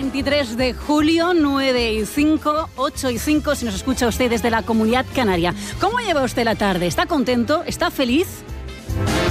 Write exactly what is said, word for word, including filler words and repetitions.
veintitrés de julio, nueve y cinco, ocho y cinco, si nos escucha usted desde la Comunidad Canaria. ¿Cómo lleva usted la tarde? ¿Está contento? ¿Está feliz?